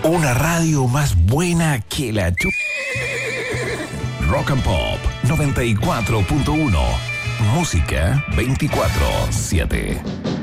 Una radio más buena que la tu... Rock and Pop 94.1. Música 24/7.